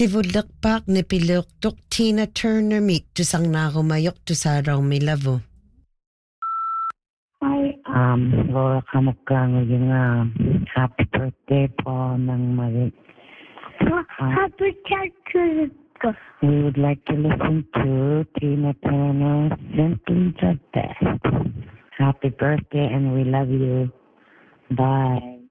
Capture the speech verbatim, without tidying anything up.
Sivudakpak ni piluktok Tina Turner meet to sang narumayok to sa raw milavo. Hi, um, Laura Kamukang, yung uh, happy birthday po ng mali. Uh, happy birthday. We would like to listen to Tina Turner, Simply the Best. Happy birthday and we love you. Bye.